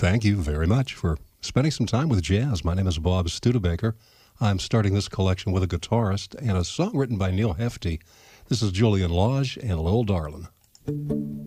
Thank you very much for spending some time with jazz. My name is Bob Studebaker. I'm starting this collection with a guitarist and a song written by Neil Hefti. This is Julian Lage and Lil Darlin'.